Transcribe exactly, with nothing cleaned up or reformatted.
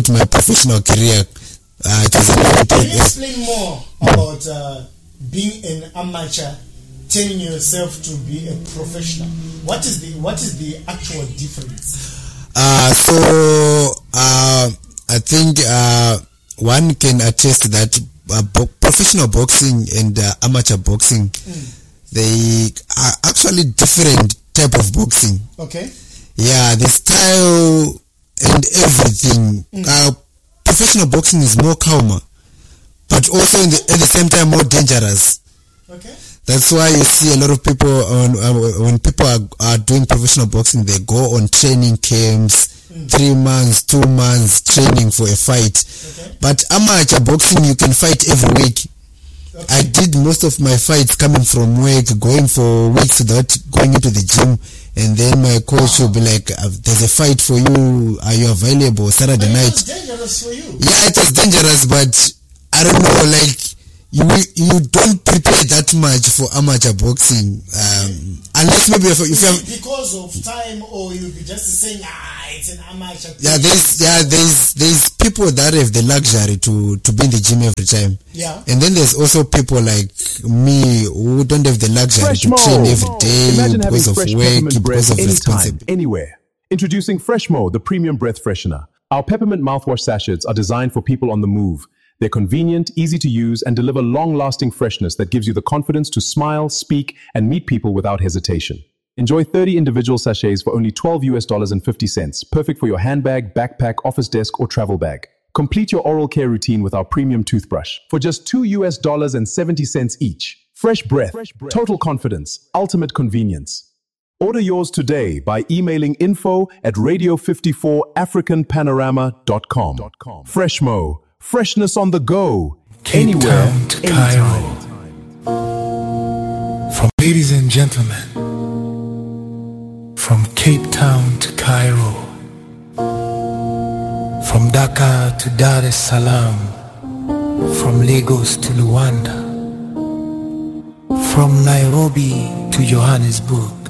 start my professional career. Uh, it was a Can you explain more about uh, being an amateur, turning yourself to be a professional? What is the what is the actual difference? Uh, so uh, I think uh, one can attest that uh, bo- professional boxing and uh, amateur boxing, mm. they are actually different type of boxing. Okay. Yeah, the style and everything. Mm. Uh, professional boxing is more calmer, but also in the, at the same time more dangerous. Okay. That's why you see a lot of people on, uh, when people are, are doing professional boxing, they go on training camps, mm. three months, two months training for a fight. Okay. But amateur boxing, you can fight every week. Okay. I did most of my fights coming from work, going for weeks without going into the gym, and then my coach will be like, "There's a fight for you. Are you available Saturday but night?" It was dangerous for you. Yeah, it was dangerous, but I don't know, like. You you don't prepare that much for amateur boxing, um, unless maybe if, if you're because of time, or you'll be just saying, ah, it's an amateur. Yeah, there's yeah there's there's people that have the luxury to to be in the gym every time. Yeah, and then there's also people like me who don't have the luxury Fresh to train Mo. every day Imagine because of fresh work, because breath of anytime, responsibility. anywhere. Introducing Fresh Mo, the premium breath freshener. Our peppermint mouthwash sachets are designed for people on the move. They're convenient, easy to use, and deliver long-lasting freshness that gives you the confidence to smile, speak, and meet people without hesitation. Enjoy thirty individual sachets for only twelve US dollars and fifty cents, perfect for your handbag, backpack, office desk, or travel bag. Complete your oral care routine with our premium toothbrush for just two US dollars and seventy cents each. Fresh breath, Fresh breath, total confidence, ultimate convenience. Order yours today by emailing info at radio fifty-four african panorama dot com. Fresh Mo. Freshness on the go, Cape anywhere, Town to Cairo. From ladies and gentlemen, from Cape Town to Cairo, from Dhaka to Dar es Salaam, from Lagos to Luanda, from Nairobi to Johannesburg,